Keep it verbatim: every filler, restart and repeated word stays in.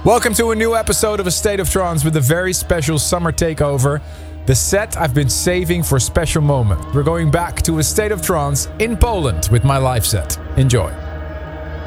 Welcome to a new episode of A State of Trance with a very special summer takeover. The set I've been saving for a special moment. We're going back to A State of Trance in Poland with my live set. Enjoy.